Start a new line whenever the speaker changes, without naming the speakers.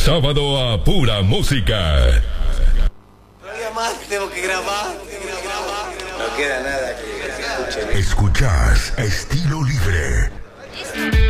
Sábado a pura música.
Todavía más tengo que grabar. No queda nada que se escuche.
Escuchás Estilo Libre.